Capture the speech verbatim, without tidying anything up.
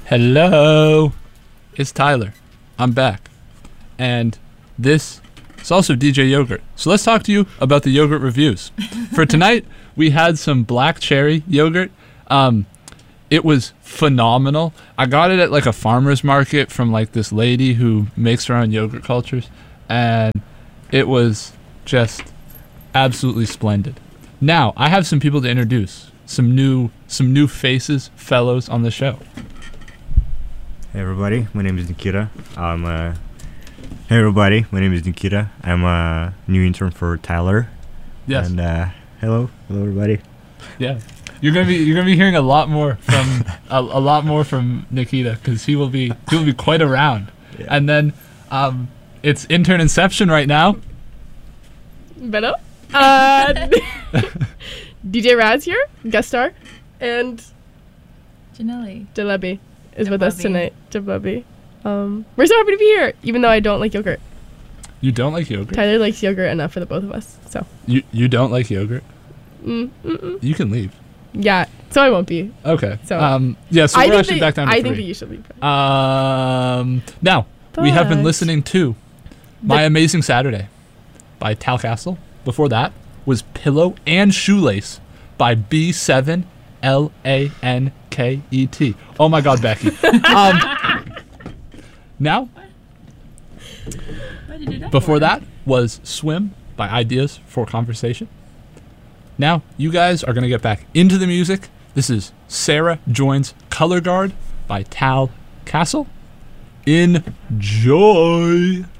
Hello, it's Tyler. I'm back. And this is also D J Yogurt. So let's talk to you about the yogurt reviews. For tonight, we had some black cherry yogurt. Um, it was phenomenal. I got it at like a farmer's market from like this lady who makes her own yogurt cultures. And it was just absolutely splendid. Now, I have some people to introduce. Some new some new faces, fellows on the show. Hey everybody, my name is Nikita. I'm uh Hey everybody, my name is Nikita. I'm a new intern for Tyler. Yes. And uh hello, hello everybody. Yeah. You're gonna be you're gonna be hearing a lot more from a, a lot more from Nikita because he will be he will be quite around. Yeah. And then um it's intern inception right now. Hello. Uh, D J Raz here, guest star, and Janelle. Jalebi is with us tonight. Jalebi. Um, we're so happy to be here, even though I don't like yogurt. You don't like yogurt? Tyler likes yogurt enough for the both of us, so. You you don't like yogurt? Mm, mm-mm. You can leave. Yeah, so I won't be. Okay. So um, yeah, so I we're actually that, back down to I three. think that you should leave. Um, now, but we have been listening to My Amazing Saturday by Tal Castle. Before that was Pillow and Shoelace by B seven L A N K E T. Oh my God, Becky. um, now, before that was Swim by Ideas for Conversation. Now, you guys are going to get back into the music. This is Sarah Joins Color Guard by Tal Castle. Enjoy.